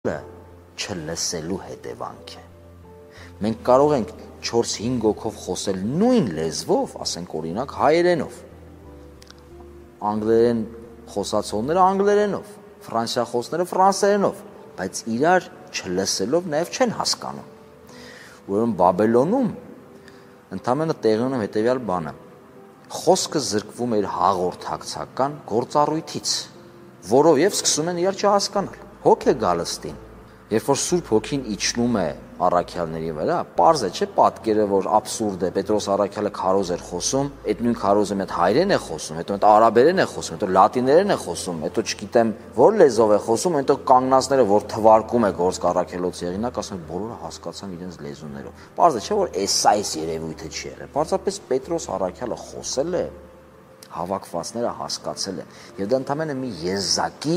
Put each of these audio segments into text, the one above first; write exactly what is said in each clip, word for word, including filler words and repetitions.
չլսելու հետևանք է։ Մենք կարող ենք չորս-հինգ հոգով խոսել նույն լեզվով, ասենք օրինակ հայերենով, անգլերեն խոսացողները անգլերենով, ֆրանսիախոսները ֆրանսերենով, բայց իրար չլսելով նաև չեն հասկանում։ Ուրեմն Բաբելոնում ընդամենը տեղի ունի հետևյալ բանը. խոսքը զրկվում էր հաղորդակցական գործառույթից, որով եւ սկսում են իրար չհասկանալ։ Հոգ է գալստին։ Երբ որ Սուրբ Հոգին իջնում է առաքյալների վրա, պարզ է, չէ՞, պատկերը, որ աբսուրդ է, Պետրոս առաքյալը քարոզ էր խոսում, այդ նույն քարոզը մետ հայերեն է խոսում, հետո մետ արաբերեն է խոսում, հետո լատիներեն է խոսում, հետո չգիտեմ որ լեզվով է խոսում, հետո կանգնածները, որ թվարկում է Գործք առաքելոցի հեղինակ, ասում են բոլորը հասկացան իրենց լեզուներով։ Պարզ է, չէ՞, որ էս այս երևույթը չի եղել։ Պարզապես Պետրոս առաքյալը խոսել է, հավաքվածները հասկացել են, եւ դա ընդամենը մի եզակի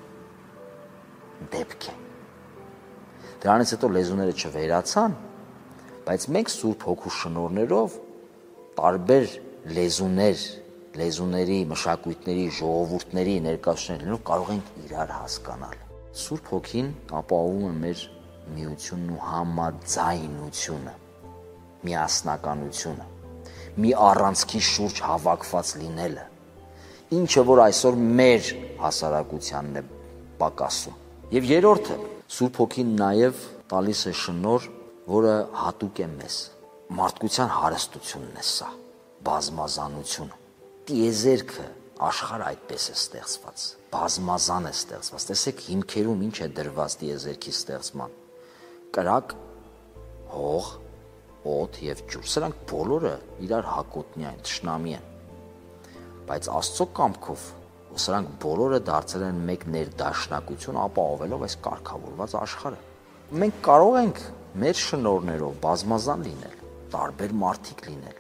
դեպք է։ Դրանից հետո լեզուները չվերացան, բայց մենք Սուրբ Հոգու շնորհներով տարբեր լեզուներ, լեզուների, մշակույթների, ժողովուրդների ներկայացնելով կարող ենք իրար հասկանալ։ Սուրբ Հոգին ապահովում է մեր միությունն ու համաձայնությունը, միասնականությունը, մի առանցքի շուրջ հավաքված լինելը, ինչը որ այսօր մեր հասարակությանն է պակասում։ Եվ երրորդը, Սուրբ Հոգին նաև տալիս է շնորհ, որը հատուկ է մեզ։ Մարդկության հարստությունն է սա, բազմազանությունը։ Տիեզերքը, աշխարհը այդպես է ստեղծված, բազմազան է ստեղծված։ Տեսեք հիմքերում ինչ է դրված տիեզերքի ստեղծման։ Կրակ, հող, օդ եւ ջուր, սրանք բոլորը իրար հակոտնյա են, թշնամի են։ Բայց Աստծո կամքով սրանք բոլորը դարձել են մեկ ներդաշնակություն, ապահովելով այս կարգավորված աշխարհը։ Մենք կարող ենք մեր շնորհներով բազմազան լինել, տարբեր մարդիկ լինել,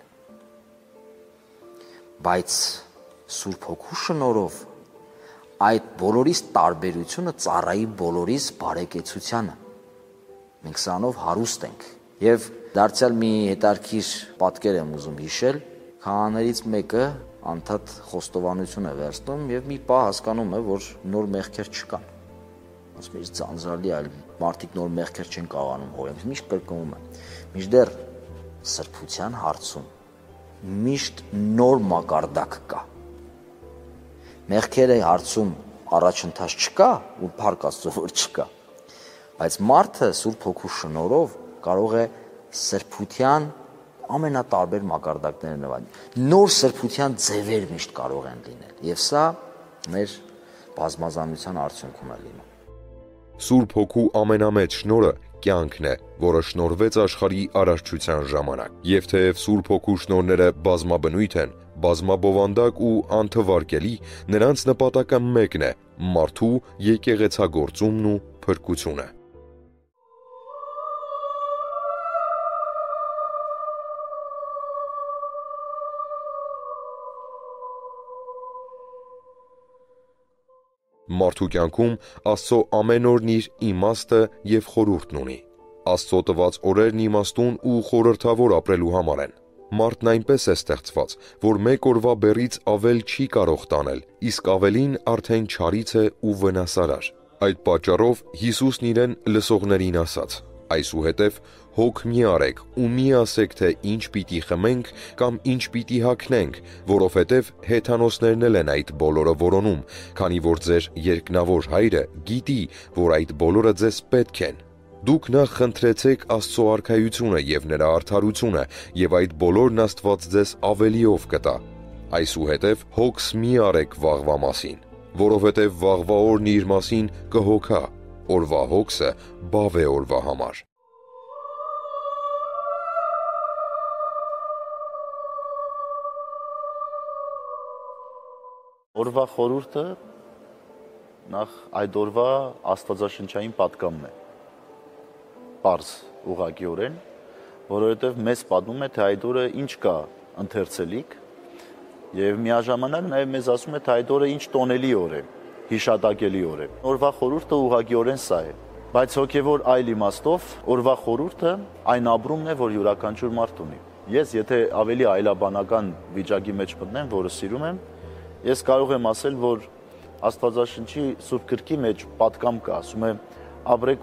բայց Սուրբ Հոգու շնորհով այդ բոլորիս տարբերությունը ծառայի բոլորիս բարեկեցությանը։ Մենք սրանով հարուստ ենք։ Եվ դարձյալ մի հետարքիր պատկեր եմ ուզում հիշել, քահաներից մեկը անդադ խոստովանություն է վերցնում եւ մի պահ հասկանում է, որ նոր մեղքեր չկան։ Ասում է, ծանրալի այլ մարդիկ նոր մեղքեր չեն կարողանում հորել, միշտ կրկնում է։ Միշտեռ սրբության հարցում միշտ նոր մակարդակ կա։ Մեղքերի հարցում առաջընթաց չկա, ու փառք Աստծո որ չկա։ Բայց մարդը Սուրբ Հոգու շնորհով կարող է սրբության ամենատարբեր մակարդակները նվաճել։ Նոր սրբության ձևեր միշտ կարող են լինել, եւ սա մեր բազմազանության արդյունքում է լինում։ Սուրբ Հոգու ամենամեծ շնորհը կյանքն է, որը շնորհվեց աշխարհի արարչության ժամանակ։ Եվ թեև Սուրբ Հոգու շնորհները բազմաբնույթ են, բազմաբովանդակ ու անթվարկելի, նրանց նպատակը մեկն է՝ մարդու եկեղեցագործումն ու փրկությունը։ Մարդու կյանքում Աստծո ամեն օրն իր իմաստը եւ խորհուրդն ունի։ Աստծո տված օրերն իմաստուն ու խորհրդավոր ապրելու համար են։ Մարդն այնպես է ստեղծված, որ մեկ օրվա բեռից ավել չի կարող տանել, իսկ ավելին արդեն չարից է ու վնասարար։ Այդ պատճառով Հիսուսն իրեն լսողներին ասաց. «Այսուհետև հոգ մի արեք ու մի ասեք, թե ինչ պիտի խմենք կամ ինչ պիտի հագնենք, որովհետև հեթանոսներն էլ են այդ բոլորը որոնում, քանի որ ձեր երկնավոր Հայրը գիտի, որ այդ բոլորը ձեզ պետք են։ Դուք նախ խնդրեցեք Աստծո արքայությունը եւ նրա արդարությունը, եւ այդ բոլորն Աստված ձեզ ավելիով կտա։ Այսուհետև հոգս մի արեք վաղվա մասին, որովհետև վաղվա օրն իր մասին կհոգա, օրվա հոգսը բավ է օրվա համար»։ Օրվա խորհուրդը նախ այդ օրվա աստվածաշնչային պատգամն է։ Պարզ ուղղակիորեն, որովհետև մեզ պատմում է, թե այդ օրը ինչ կա ընթերցելիք, եւ միաժամանակ նաեւ մեզ ասում է, թե այդ օրը ինչ տոնելի օր է, հիշատակելի օր է։ Օրվա խորհուրդը ուղղակիորեն սա է, բայց հոգեվոր այլ իմաստով օրվա խորհուրդը այն ապրումն է, որ յուրաքանչյուր մարդ ունի։ Ես եթե ավելի այլաբանական վիճակի մեջ մտնեմ, որը սիրում եմ, ես կարող եմ ասել, որ Աստվածաշնչի Սուրբ գրքի մեջ պատգամ կա, ասում է ապրեք